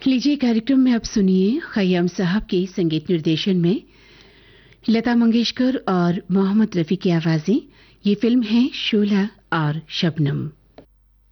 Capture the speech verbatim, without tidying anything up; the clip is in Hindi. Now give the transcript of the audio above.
लीजिए कार्यक्रम में अब सुनिए खयाम साहब के संगीत निर्देशन में लता मंगेशकर और मोहम्मद रफी की आवाजें। ये फिल्म है शोला और शबनम।